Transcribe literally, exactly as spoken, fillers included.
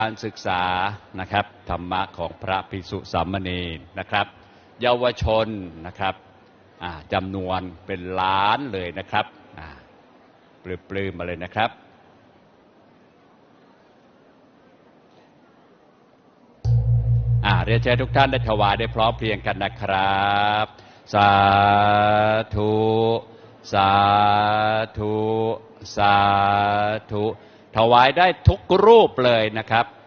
การศึกษานะครับธรรมะของพระภิกษุสามเณรนะครับเยาวชนนะครับจำนวนเป็นล้านเลยนะครับปลื้มปลื้มมาเลยนะครับเรียนเชิญทุกท่านได้ถวายได้พร้อมเพรียงกันนะครับสาธุสาธุสาธุถวายได้ทุกรูปเลยนะครับ